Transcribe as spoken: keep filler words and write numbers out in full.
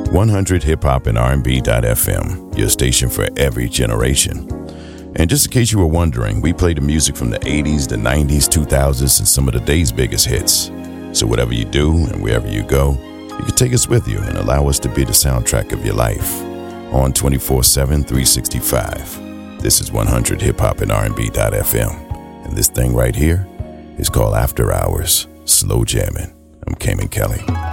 one hundred hip hop and R and B dot F M, your station for every generation. And just in case you were wondering, we play the music from the eighties, the nineties, two thousands, and some of the day's biggest hits. So whatever you do and wherever you go, you can take us with you and allow us to be the soundtrack of your life. On twenty-four seven, three sixty-five. This is one hundred hip hop and R and B dot F M. And this thing right here is called After Hours Slow Jamming. I'm Cayman Kelly.